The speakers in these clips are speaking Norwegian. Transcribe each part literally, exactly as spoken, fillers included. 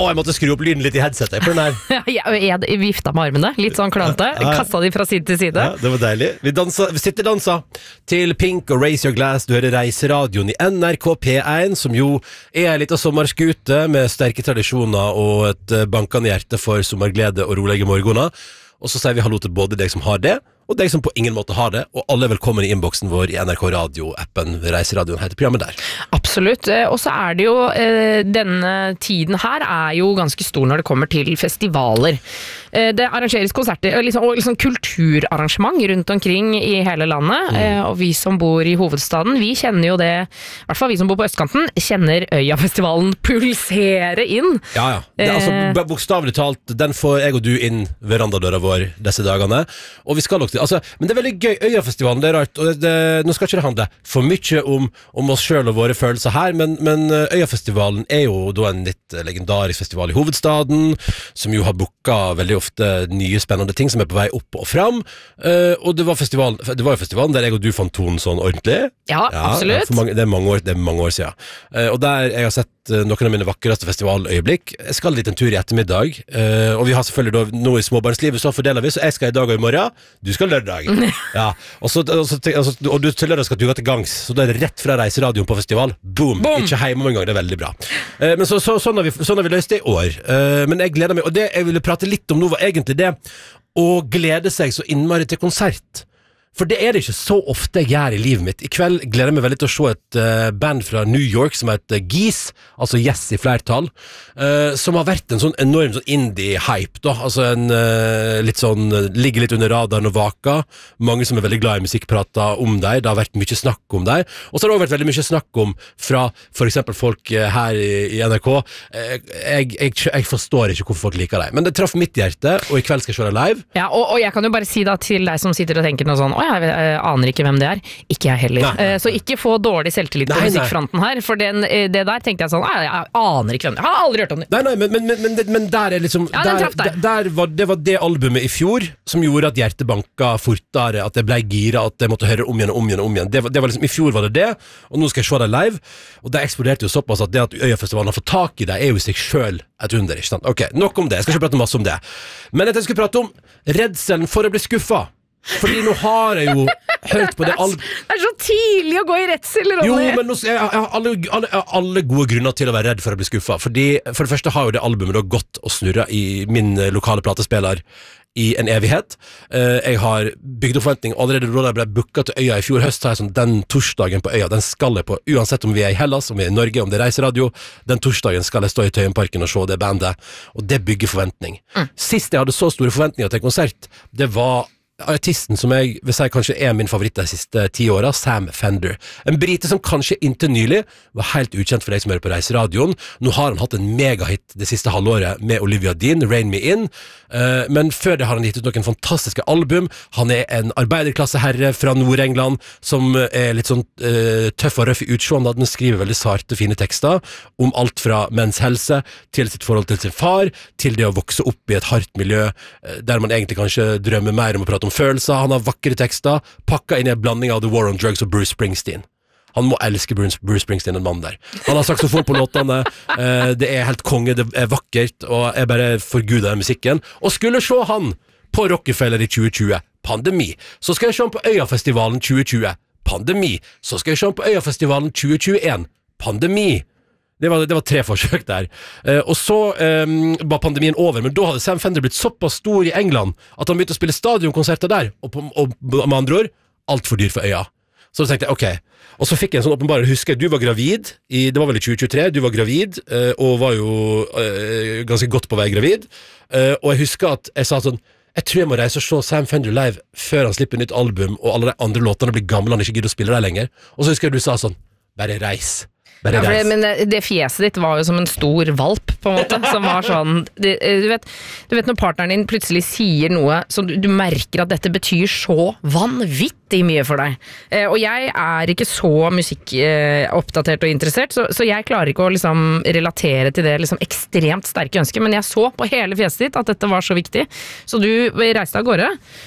jeg måtte skru opp lyden litt i headsetet for den her. jeg, jeg vifta med armene, litt sånn klante. Kastet de fra side til side. Ja, det var deilig. Vi, dansa, vi sitter dansa til Pink og Raise Your Glass. Du hører Reiseradioen i N R K P én, som jo er en liten sommerskute med sterke tradisjoner og et bankende hjerte for sommerglede og rolige morgener. Og så sier vi hallo til både deg som har det, og deg som på ingen måte har det, og alle er velkommen i innboksen vår i N R K Radio-appen. Reiseradioen heter programmet der. Absolutt, og så er det jo, denne tiden her er jo ganske stor når det kommer til festivaler. Det arrangeres konserter, liksom, og liksom kulturarrangement rundt omkring i hele landet, mm. og vi som bor i hovedstaden, vi kjenner jo det, i hvert fall vi som bor på østkanten, kjenner Øyafestivalen pulsere inn. Ja, ja. Det, altså, bokstavelig talt, den får jeg og du inn verandadøra vår disse dagene, og vi skal nok til, altså, men det er veldig gøy, Øyafestivalen, det er rart, og det, nå skal ikke det handle for mye om, om oss selv og våre følelser her, men, men Øyafestivalen er jo da en litt legendarisk festival i hovedstaden, som jo har booket veldig ofte nye spennende ting som er på vei opp og fram, uh, og det var festivalen det var jo festivalen der jeg og du fant tonen sånn ordentlig. Ja, ja absolutt. Ja, mange, det, er mange år, det er mange år siden. Uh, og der jeg har sett uh, noen av mine vakreste festivaløyeblikk. Jeg skal litt en tur i ettermiddag, uh, og vi har selvfølgelig da noe i småbarnslivet, så fordeler vi, så jeg skal i dag og i morgen, du skal lørdag. Ja, og, så, og, så, altså, og du til lørdag skal du gå til gangs, så da er det rett fra Reiseradioen på festival. Boom! Boom. Ikke hjemme om en gang, det er veldig bra. Uh, men så, så, sånn, har vi, sånn har vi løst det i år. Uh, men jeg gleder meg, og det jeg ville prate litt om nå var egentlig det å glede seg så innmari til konsert. For det er det ikke så ofte jeg gjør i livet mitt. I kveld gleder jeg meg veldig til å se et uh, band fra New York som heter Geese, altså Yes i flertall, uh, som har vært en sånn enorm sånn indie-hype da, altså en uh, litt sånn, uh, ligger litt under radaren og vaka. Mange som er veldig glad i musikk prater om deg, det har vært mye snakk om deg, og så har det også vært veldig mye snakk om fra for eksempel folk uh, her i, i N R K. Uh, jeg, jeg, jeg forstår ikke hvorfor folk liker deg, men det traff mitt hjerte, og i kveld skal jeg se deg live. Ja, og, og jeg kan jo bare si da til deg som sitter og tenker noe sånn, oi, jeg aner ikke hvem det er. Ikke jeg heller. Nei. Så ikke få dårlig selvtillit på nei, musikkfronten her, for den, det der tenkte jeg sånn, jeg, jeg aner ikke hvem det er. Jeg har aldri hørt om det. Nei, nei, men, men, men, men der er liksom, ja, der, der. der var, det var det albumet i fjor som gjorde at hjertet banka fortere, at jeg ble gira, at jeg måtte høre om igjen og om igjen og om igjen. Det var, det var liksom, i fjor var det det, og nå skal jeg se deg live, og det eksploderte jo såpass at det at Øyafestivalen har fått tak i deg, er jo i seg selv et under, ikke sant? Ok, nok om det, jeg skal ikke prate masse om det. Men jeg skal prate om redselen for å bli skuffet. Fordi nå har jeg jo hørt på det albumet. Det er så tidlig å gå i redsel, Ronny. Jo, men nå, jeg, jeg, har alle, alle, jeg har alle gode grunner til å være redd for å bli skuffet. Fordi for det første har jo det albumet da gått og snurret i min lokale platespiller i en evighet. Uh, jeg har bygd opp forventning allerede da jeg ble booket til Øya i fjor høst, så jeg sånn, den torsdagen på Øya, den skal jeg på, uansett om vi er i Hellas, om vi er i Norge, om det er Reiseradio, den torsdagen skal jeg stå i Tøyenparken og se det bandet, og det bygger forventning. Mm. Sist jeg hadde så store forventninger til konsert, det var artisten som jeg vil si kanskje er min favoritt de siste ti årene, Sam Fender. En brite som kanskje inntil nylig var helt ukjent for deg som hører på Reiseradioen. Nå har han hatt en megahit det siste halvåret med Olivia Dean, Rain Me In, uh, men før det har han gitt ut noen fantastiske album. Han er en arbeiderklasseherre fra Nord-England som er litt sånn uh, tøff og røff i utsjående. Han skriver veldig sarte, fine tekster om alt fra menns helse til sitt forhold til sin far, til det å vokse opp i et hardt miljø uh, der man egentlig kanskje drømmer mer om å prate om følelser. Han har vakre tekster, pakket inn i en blanding av The War on Drugs og Bruce Springsteen. Han må elske Bruce, Bruce Springsteen, en mann der. Han har saksofon på låtene, eh, det er helt konge, det er vakkert, og jeg bare forguder den musikken. Og skulle se han på Rockefeller i tjue tjue, pandemi. Så skal jeg se han på Øyafestivalen tjue tjue, pandemi. Så skal jeg se han på Øyafestivalen tjue tjueen, pandemi. Det var, det var tre forsøk der. Eh, og så eh, var pandemien over, men da hadde Sam Fender blitt såpass stor i England at han begynte å spille stadionkonserter der, og, på, og med andre ord, alt for dyr for Øya. Så da tenkte jeg, ok. Og så fikk jeg en sånn åpenbaring, husker jeg, du var gravid, i, det var vel i tjue tjuetre, du var gravid, eh, og var jo eh, ganske godt på vei gravid, eh, og jeg husker at jeg sa sånn, jeg tror jeg må reise og se Sam Fender live før han slipper nytt album, og alle de andre låtene blir gamle, han ikke gidder å spille der lenger. Og så husker jeg du sa sånn, bare reis. Ja, det, men det fjeset ditt var jo som en stor valp på en måte, som var sånn det, du, vet, du vet når partneren din plutselig sier noe som du, du merker at dette betyr så vanvittig mye for deg, eh, og jeg er ikke så musikkoppdatert eh, og interessert, så, så jeg klarer ikke å liksom relatere til det liksom ekstremt sterke ønsket, men jeg så på hele fjeset ditt at dette var så viktig, så du reiste av gårde.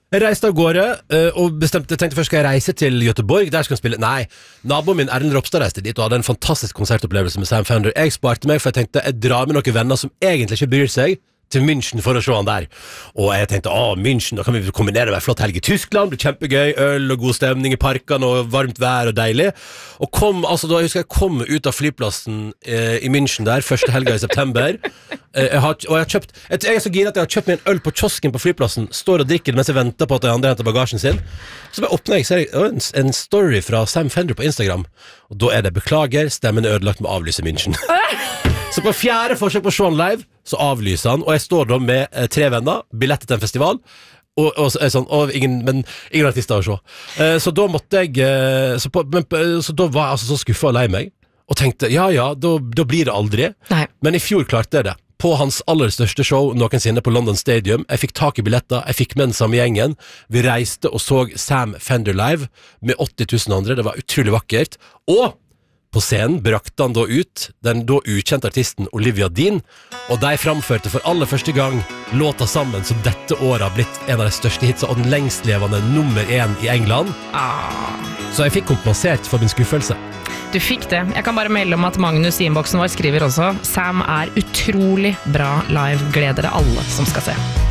Jeg reiste av gårde uh, og bestemte, tenkte først skal jeg reise til Göteborg, der skal jeg spille. Nei, naboen min Erlend Ropstad reiste dit og hadde en fantastisk konsertopplevelse med Sam Fender. Jeg sparte meg, for jeg tenkte jeg drar med noen venner som egentlig ikke bryr seg, til München for å se han der. Og jeg tenkte, å, München, da kan vi kombinere med en flott helg i Tyskland, det blir kjempegøy, øl og god stemning i parkene og varmt vær og deilig. Og kom, altså da husker jeg kom ut av flyplassen eh, i München der, første helga i september, eh, jeg har, og jeg har kjøpt, jeg, jeg er så gira at jeg har kjøpt meg en øl på kiosken på flyplassen, står og drikker mens jeg venter på at de andre henter bagasjen sin. Så bare åpner jeg, ser jeg en, en story fra Sam Fender på Instagram, og da er det beklager, stemmen er ødelagt med å avlyse München. Så på fjerde forsøk på å se han live, så avlyser han, og jeg står da med eh, tre venner, billetter til en festival, og, og, og, sånn, og ingen, men ingen artister å se. Eh, så da måtte jeg, eh, så, på, men, så da var jeg altså så skuffet og lei meg, og tenkte, ja ja, da, da blir det aldri. Nei. Men i fjor klarte jeg det. På hans aller største show noensinne på London Stadium. Jeg fikk tak i billetter, jeg fikk med den samme gjengen. Vi reiste og så Sam Fender live med åtti tusen andre, det var utrolig vakkert. Og på scenen brakte han da ut den da ukjente artisten Olivia Dean, og de framførte for aller første gang låta sammen som dette året har blitt en av de største hitsa og den lengstlevende nummer én i England. Ah. Så jeg fikk kompensert for min skuffelse. Du fikk det. Jeg kan bare melde om at Magnus i innboksen vår skriver også Sam er utrolig bra live, gleder det alle som skal se.